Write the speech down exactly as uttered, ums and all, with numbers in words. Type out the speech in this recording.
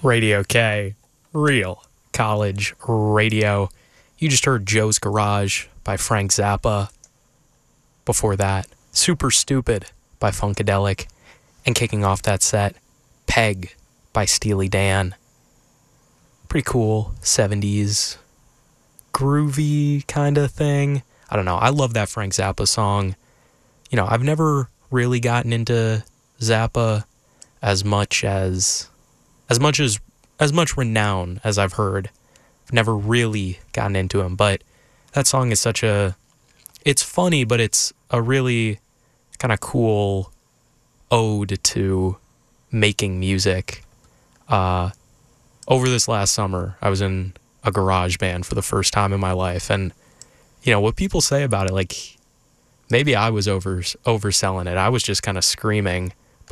Radio K, real college radio. You just heard Joe's Garage by Frank Zappa. Before that, Super Stupid by Funkadelic. And kicking off that set, Peg by Steely Dan. Pretty cool, seventies, groovy kind of thing. I don't know, I love that Frank Zappa song. You know, I've never really gotten into Zappa as much as... As much as as much renown as I've heard, I've never really gotten into him. But that song is such a, it's funny, but it's a really kind of cool ode to making music. Uh, over this last summer, I was in a garage band for the first time in my life, and you know what people say about it, like maybe I was over overselling it. I was just kind of screaming